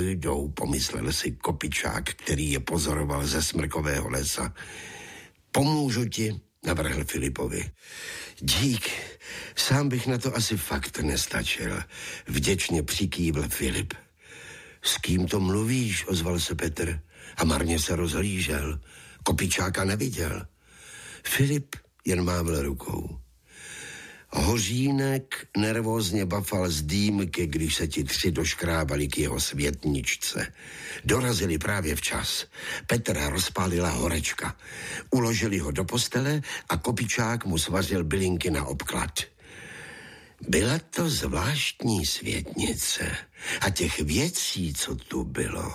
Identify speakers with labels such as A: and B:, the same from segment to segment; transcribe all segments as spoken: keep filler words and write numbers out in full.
A: jdou, pomyslel si Kopičák, který je pozoroval ze smrkového lesa. Pomůžu ti, navrhl Filipovi. Dík, sám bych na to asi fakt nestačil, vděčně přikývl Filip. S kým to mluvíš, ozval se Petr a marně se rozhlížel. Kopičáka neviděl. Filip jen mávl rukou. Hořínek nervózně bafal z dýmky, když se ti tři doškrábali k jeho světničce. Dorazili právě včas. Petra rozpálila horečka. Uložili ho do postele a Kopičák mu svařil bylinky na obklad. Byla to zvláštní světnice a těch věcí, co tu bylo.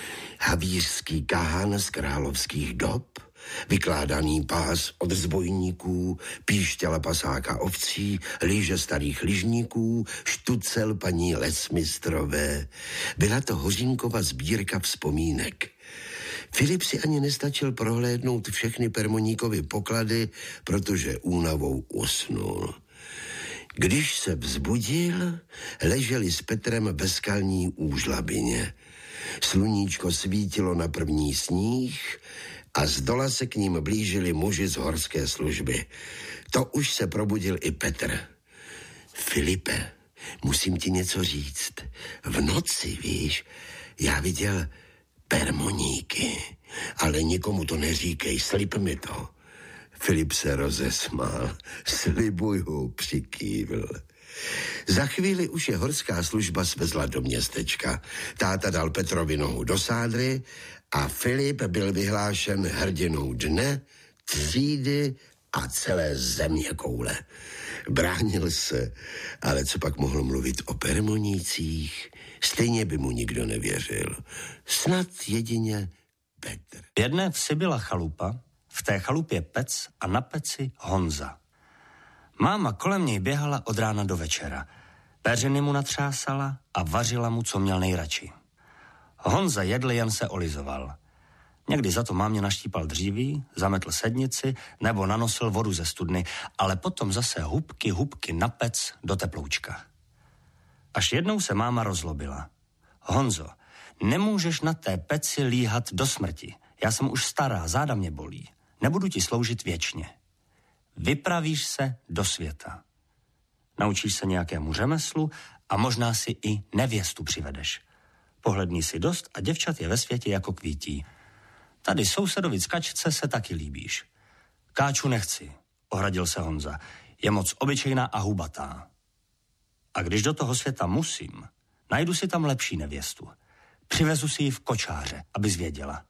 A: Havířský kahan z královských dob, vykládaný pás od zbojníků, píšťala pasáka ovcí, lyže starých lyžníků, štucel paní Lesmistrové. Byla to Hořínkova sbírka vzpomínek. Filip si ani nestačil prohlédnout všechny Permoníkovy poklady, protože únavou usnul. Když se vzbudil, leželi s Petrem ve skalní úžlabině. Sluníčko svítilo na první sníh a zdola se k ním blížili muži z horské služby. To už se probudil i Petr. Filipe, musím ti něco říct. V noci, víš, já viděl Permoníky, ale nikomu to neříkej, slib mi to. Filip se rozesmál. Slibuju, přikývl. Za chvíli už je horská služba svezla do městečka. Táta dal Petrovi nohu do sádry a Filip byl vyhlášen hrdinou dne, třídy a celé země koule. Bránil se, ale co pak mohl mluvit o Permonících? Stejně by mu nikdo nevěřil. Snad jedině Petr.
B: Jedné vsi byla chalupa, v té chalupě pec a na peci Honza. Máma kolem něj běhala od rána do večera. Peřiny mu natřásala a vařila mu, co měl nejradši. Honza jedl, jen se olizoval. Někdy za to mámě naštípal dříví, zametl sednici nebo nanosil vodu ze studny, ale potom zase hubky, hubky na pec do teploučka. Až jednou se máma rozlobila. Honzo, nemůžeš na té peci líhat do smrti. Já jsem už stará, záda mě bolí. Nebudu ti sloužit věčně. Vypravíš se do světa. Naučíš se nějakému řemeslu a možná si i nevěstu přivedeš. Pohledni si dost a děvčat je ve světě jako kvítí. Tady sousedovi Kačce se taky líbíš. Káču nechci, ohradil se Honza. Je moc obyčejná a hubatá. A když do toho světa musím, najdu si tam lepší nevěstu. Přivezu si ji v kočáře, aby zvěděla.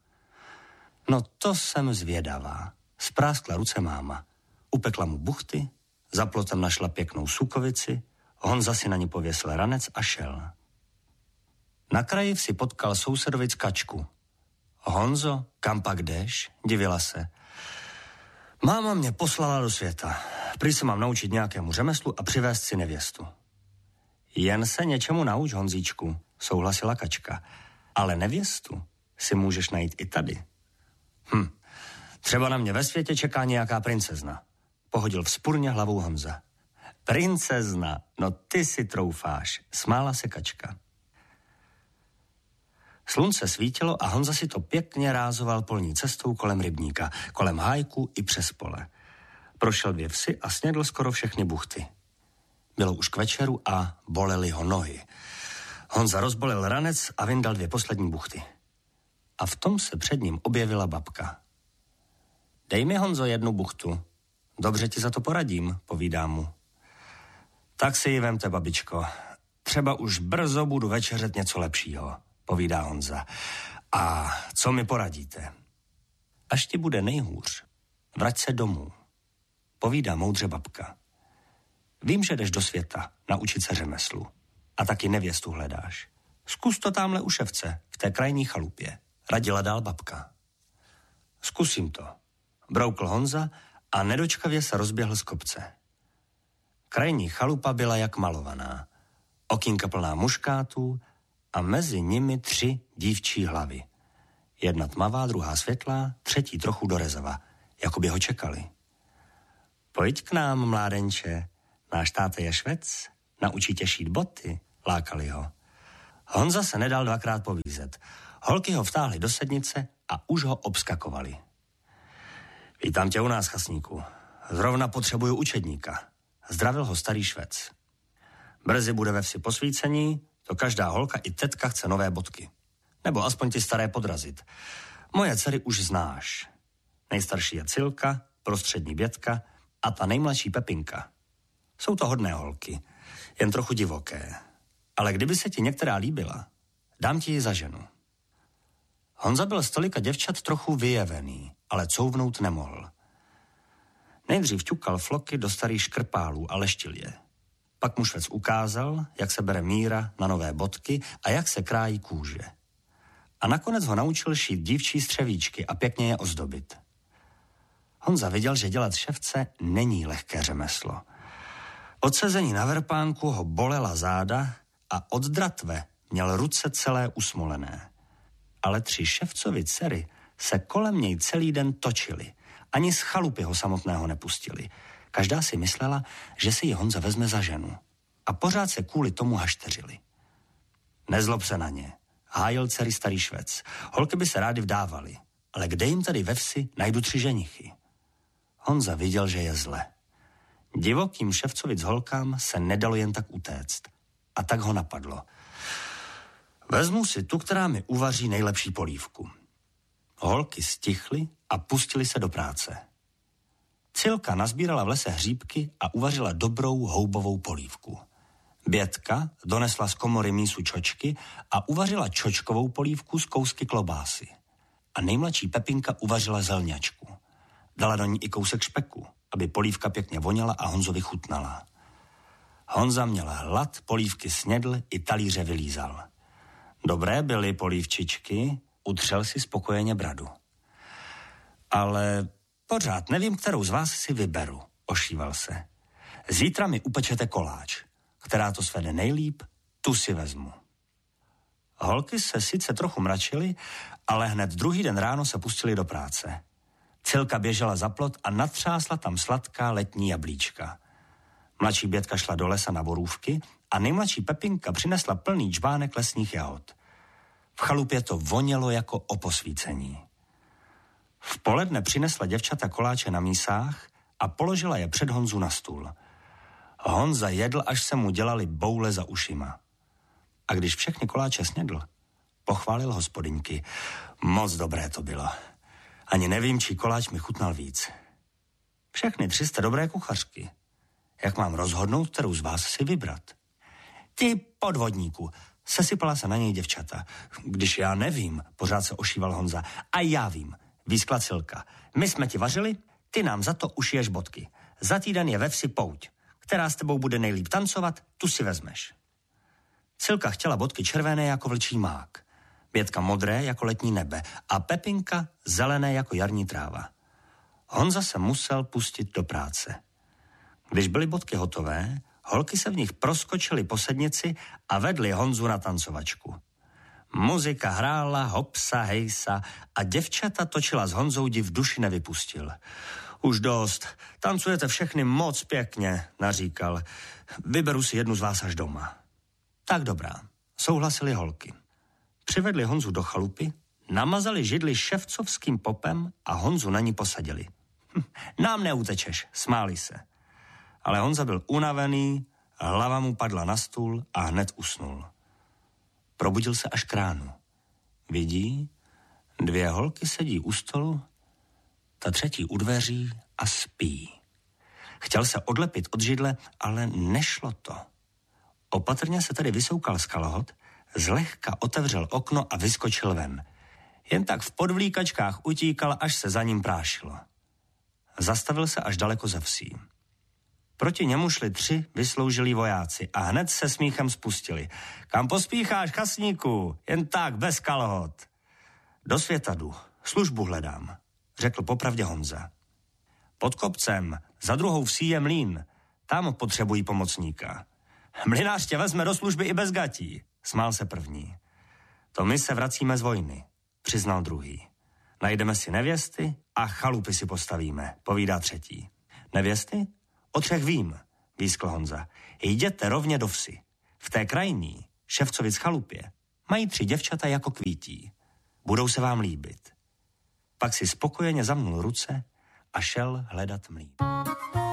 B: No to jsem zvědavá. Spráskla ruce máma. Upekla mu buchty, za plotem našla pěknou sukovici, Honza si na ní pověsil ranec a šel. Na kraji si potkal sousedovic Kačku. Honzo, kam pak jdeš? Divila se. Máma mě poslala do světa. Prý se mám naučit nějakému řemeslu a přivést si nevěstu. Jen se něčemu nauč, Honzíčku, souhlasila Kačka. Ale nevěstu si můžeš najít i tady. Hm, třeba na mě ve světě čeká nějaká princezna. Pohodil vzpurně hlavou Honza. Princezna, no ty si troufáš, smála se Kačka. Slunce svítilo a Honza si to pěkně rázoval polní cestou kolem rybníka, kolem hájku i přes pole. Prošel dvě vsi a snědl skoro všechny buchty. Bylo už k večeru a bolely ho nohy. Honza rozbolil ranec a vyndal dvě poslední buchty. A v tom se před ním objevila babka. Dej mi, Honzo, jednu buchtu. Dobře ti za to poradím, povídá mu. Tak si ji vemte, babičko. Třeba už brzo budu večeřet něco lepšího, povídá Honza. A co mi poradíte? Až ti bude nejhůř, vrať se domů, povídá moudře babka. Vím, že jdeš do světa naučit se řemeslu a taky nevěstu hledáš. Zkus to támhle u ševce, v té krajní chalupě, radila dál babka. Zkusím to, broukl Honza a nedočkavě se rozběhl z kopce. Krajní chalupa byla jak malovaná. Okýnka plná muškátů a mezi nimi tři dívčí hlavy. Jedna tmavá, druhá světlá, třetí trochu dorezava, jako by ho čekali. Pojď k nám, mládenče, náš táta je švec, naučí tě šít boty, lákali ho. Honza se nedal dvakrát povízet. Holky ho vtáhly do sednice a už ho obskakovali. Vítám tě u nás, chasníku. Zrovna potřebuju učedníka. Zdravil ho starý Švec. Brzy bude ve vsi posvícení, to každá holka i tetka chce nové bodky. Nebo aspoň ty staré podrazit. Moje dcery už znáš. Nejstarší je Cilka, prostřední Bětka a ta nejmladší Pepinka. Jsou to hodné holky, jen trochu divoké. Ale kdyby se ti některá líbila, dám ti ji za ženu. Honza byl z tolika děvčat trochu vyjevený, ale couvnout nemohl. Nejdřív ťukal floky do starých škrpálů a leštil je. Pak mu Švec ukázal, jak se bere míra na nové bodky a jak se krájí kůže. A nakonec ho naučil šít dívčí střevíčky a pěkně je ozdobit. Honza viděl, že dělat ševce není lehké řemeslo. Od sezení na verpánku ho bolela záda a od dratve měl ruce celé usmolené. Ale tři ševcovi dcery se kolem něj celý den točily. Ani z chalupy ho samotného nepustili. Každá si myslela, že si ji Honza vezme za ženu. A pořád se kvůli tomu hašteřili. Nezlob se na ně. Hájil dcery starý Švec. Holky by se rády vdávaly. Ale kde jim tady ve vsi najdu tři ženichy? Honza viděl, že je zle. Divokým ševcovic holkám se nedalo jen tak utéct. A tak ho napadlo. Vezmu si tu, která mi uvaří nejlepší polívku. Holky stichly a pustili se do práce. Cilka nazbírala v lese hříbky a uvařila dobrou houbovou polívku. Bětka donesla z komory mísu čočky a uvařila čočkovou polívku z kousky klobásy. A nejmladší Pepinka uvařila zelňačku. Dala do ní i kousek špeku, aby polívka pěkně voněla a Honzovi chutnala. Honza měl hlad, polívky snědl i talíře vylízal. Dobré byly polívčičky, utřel si spokojeně bradu. Ale pořád nevím, kterou z vás si vyberu, ošíval se. Zítra mi upečete koláč. Která to svede nejlíp, tu si vezmu. Holky se sice trochu mračily, ale hned druhý den ráno se pustili do práce. Cilka běžela za plot a natřásla tam sladká letní jablíčka. Mladší Bětka šla do lesa na borůvky a nejmladší Pepinka přinesla plný džbánek lesních jahod. V chalupě to vonělo jako o posvícení. V poledne přinesla děvčata koláče na mísách a položila je před Honzu na stůl. Honza jedl, až se mu dělali boule za ušima. A když všechny koláče snědl, pochválil hospodyňky. Moc dobré to bylo. Ani nevím, čí koláč mi chutnal víc. Všechny tři jste dobré kuchařky. Jak mám rozhodnout, kterou z vás si vybrat? Ty podvodníku, sesypala se na něj děvčata. Když já nevím, pořád se ošíval Honza. A já vím, výskla Cilka. My jsme ti vařili, ty nám za to ušiješ bodky. Za týden je ve vsi pouť. Která s tebou bude nejlíp tancovat, tu si vezmeš. Cilka chtěla bodky červené jako vlčí mák, Bětka modré jako letní nebe a Pepinka zelené jako jarní tráva. Honza se musel pustit do práce. Když byly bodky hotové, holky se v nich proskočily po sednici a vedly Honzu na tancovačku. Muzika hrála, hopsa, hejsa a děvčata točila s Honzou div duši nevypustil. Už dost, tancujete všechny moc pěkně, naříkal. Vyberu si jednu z vás až doma. Tak dobrá, souhlasili holky. Přivedli Honzu do chalupy, namazali židli ševcovským popem a Honzu na ní posadili. Hm, nám neutečeš, smáli se. Ale Honza byl unavený, hlava mu padla na stůl a hned usnul. Probudil se až k ránu. Vidí, dvě holky sedí u stolu, ta třetí u dveří a spí. Chtěl se odlepit od židle, ale nešlo to. Opatrně se tedy vysoukal z kalhot, zlehka otevřel okno a vyskočil ven. Jen tak v podvlíkačkách utíkal, až se za ním prášilo. Zastavil se až daleko ze vsí. Proti němu šli tři vysloužilí vojáci a hned se smíchem spustili. Kam pospícháš, chasníku? Jen tak, bez kalhot. Do světa jdu, službu hledám, řekl popravdě Honza. Pod kopcem, za druhou vsí je mlýn, tam potřebují pomocníka. Mlynář tě vezme do služby i bez gatí, smál se první. To my se vracíme z vojny, přiznal druhý. Najdeme si nevěsty a chalupy si postavíme, povídá třetí. Nevěsty? O třech vím, výskl Honza. Jděte rovně do vsi. V té krajní Ševcovic chalupě mají tři děvčata jako kvítí. Budou se vám líbit. Pak si spokojeně zamnul ruce a šel hledat mlýn.